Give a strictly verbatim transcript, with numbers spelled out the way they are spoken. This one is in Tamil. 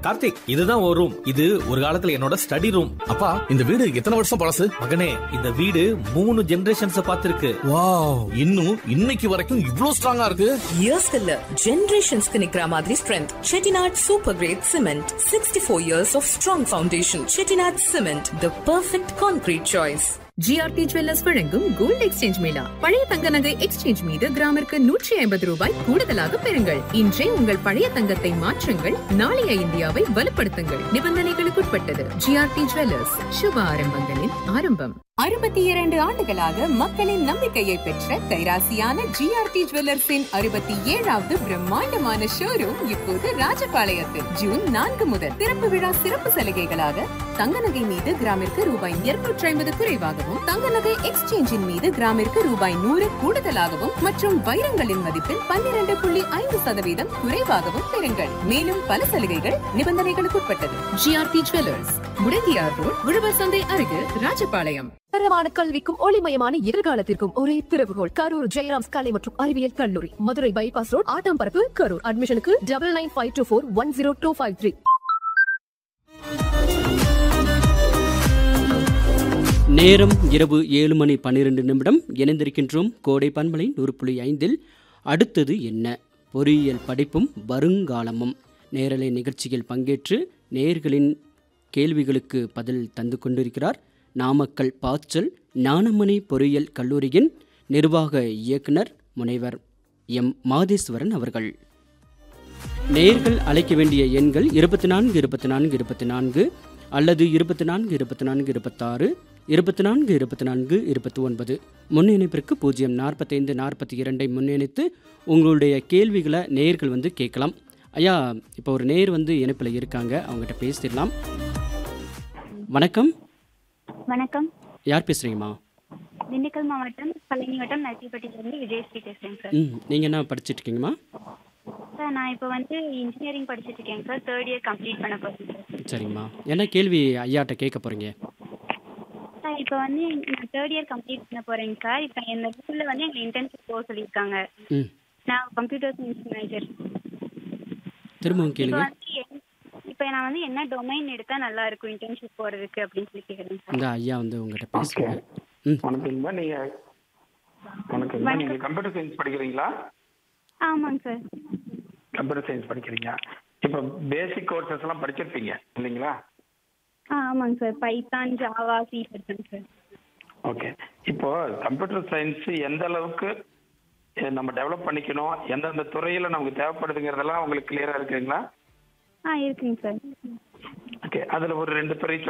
கார்த்திக், இதுதான் ஒரு ரூம். இது ஒரு காலத்துல என்னோட ஸ்டடி ரூம். அப்பா, இந்த வீடு எத்தனை வருஷம் பழசு? மகனே, இந்த வீடு மூணு ஜெனரேஷன்ஸ் பார்த்திருக்கு. வாவ், இன்னும் இன்னைக்கு வரைக்கும் இவ்ளோ ஸ்ட்ராங்கா இருக்கு. இயர்ஸ் இல்ல, ஜெனரேஷன்ஸ்க்கு நிக்கிற மாதிரி strength. Chettinad super great cement, sixty four years of strong foundation. Chettinad cement, the perfect concrete choice. GRT jewellers வழங்கும் கோல்ட் எக்ஸ்சேஞ்ச் மேளா. பழைய தங்க நகை எக்ஸ்சேஞ்ச் மீது கிராமிற்கு நூற்றி ஐம்பது ரூபாய் கூடுதலாக பெறுங்கள். இன்றே உங்கள் பழைய தங்கத்தை மாற்றுங்கள், நாளைய இந்தியாவை வலுப்படுத்துங்கள். நிபந்தனைகளுக்குட்பட்டது. ஜிஆர்டி ஜுவல்லர்ஸ், சுப ஆரம்பங்களின் ஆரம்பம். அறுபத்தி இரண்டு ஆண்டுகளாக மக்களின் நம்பிக்கையை பெற்ற கைராசியான ஜிஆர்டி ஜுவல்லர்ஸின் அறுபத்தி ஏழாவது பிரம்மாண்டமான ஷோரூம் இப்போது ராஜபாளையத்தில் ஜூன் நான்கு முதல் திறப்பு விழா சிறப்பு சலுகைகளாக தங்க நகை மீது கிராமிற்கு ரூபாய் இருநூற்றி ஐம்பது குறைவாகவும், தங்க நகை எக்ஸ்சேஞ்சின் மீது கிராமிற்கு ரூபாய் நூறு கூடுதலாகவும் மற்றும் வைரங்களின் மதிப்பில் பன்னிரண்டு புள்ளி ஐந்து சதவீதம் குறைவாகவும் பெறுங்கள். மேலும் பல சலுகைகள் நிபந்தனைகளுக்குட்பட்டது. ஜிஆர்டி ஜுவல்லர்ஸ், முடங்கியார் ரோட், உழவர் சந்தை அருகில், ராஜபாளையம். தரமான கல்விக்கும் ஒளிமயமான எதிர்காலத்திற்கும் ஒரே திறவுகோல் கரூர் ஜெயராம்ஸ் கலை மற்றும் அறிவியல் கல்லூரி, மதுரை பைபாஸ் ரோட், ஆட்டாம்பரப்பு, கரூர். அட்மிஷனுக்கு double nine five two four one zero two five three. நேரம் இரவு ஏழு மணி பன்னிரெண்டு நிமிடம். இணைந்திருக்கின்றோம் கோடை பண்பலை நூறு புள்ளி ஐந்தில். அடுத்தது என்ன? பொறியியல் படிப்பும் வருங்காலமும். நேரலை நிகழ்ச்சியில் பங்கேற்று நேயர்களின் கேள்விகளுக்கு பதில் தந்து கொண்டிருக்கிறார் நாமக்கல் பாச்சல் ஞானமணி பொறியியல் கல்லூரியின் நிர்வாக இயக்குனர் முனைவர் எம் மாதேஸ்வரன் அவர்கள். நேயர்கள் அழைக்க வேண்டிய எண்கள் இருபத்தி நான்கு இருபத்தி நான்கு இருபத்தி நான்கு அல்லது இருபத்தி நான்கு இருபத்தி நான்கு இருபத்தாறு இருபத்தி நான்கு இருபத்தி நான்கு இருபத்தி ஒன்பது. முன்னிணைப்பிற்கு பூஜ்ஜியம் நாற்பத்தைந்து நாற்பத்தி இரண்டை முன்னிணைத்து உங்களுடைய கேள்விகளை நேயர்கள் வந்து கேட்கலாம். ஐயா, இப்போ ஒரு நேயர் வந்து இணைப்பில் இருக்காங்க, அவங்ககிட்ட பேசிடலாம். வணக்கம். வணக்கம். யார் பேசுறீங்கம்மா? திண்டுக்கல் மாவட்டம் பழனி வட்டம் நரசிப்பட்டியிலிருந்து விஜயஸ்ரீ பேசுறேன் சார். ம் நீங்கள் என்ன படிச்சுட்டு இருக்கீங்கம்மா? சார், நான் இப்போ வந்து இன்ஜினியரிங் படிச்சுட்டு இருக்கேன் சார். தேர்ட் இயர் கம்ப்ளீட் பண்ண போகிறேன் சார். சரிங்கம்மா, என்ன கேள்வி ஐயாட்ட கேட்க போகிறீங்க? சார், இப்போ வந்து நான் தேர்ட் இயர் கம்ப்ளீட் பண்ண போகிறேங்க சார். இப்போ எங்கள் ஸ்கூலில் வந்து எங்களை இன்டர்ன்ஷிப் போக சொல்லியிருக்காங்க. ம் நான் கம்ப்யூட்டர் சயின்ஸ் மேஜர். திரும்பவும் கேளுங்க. இப்போ நான் வந்து என்ன டொமைன் எடுத்தால் நல்லா இருக்கும் இன்டர்ன்ஷிப் போகிறதுக்கு அப்படின்னு சொல்லி கேட்குறேன் சார். இந்த ஐயா வந்து உங்கள்கிட்ட பேசுகிறேன். வணக்கங்கம்மா. நீங்க வணக்கங்கம்மா. நீங்க கம்ப்யூட்டர் சயின்ஸ் படிக்கிறீங்களா? ஆமாங்க சார். கம்ப்யூட்டர் சயின்ஸ் படிக்கிறீங்க. இப்போ பேசிக் கோர்சஸ் எல்லாம் படிச்சிருப்பீங்க இல்லைங்களா? ஆ ஆமாங்க sir. Python, Java, C படிச்சேங்க sir. Okay. இப்போ கம்ப்யூட்டர் சயின்ஸ் எந்த அளவுக்கு நம்ம டெவலப் பண்ணிக்கணும், எந்தெந்த துறையில நமக்கு தேவைப்படுதுங்கிறதெல்லாம் உங்களுக்கு கிளியரா இருக்குங்களா? ஆ இருக்குங்க சார். ஓகே. அதுல ஒரு ரெண்டு துறை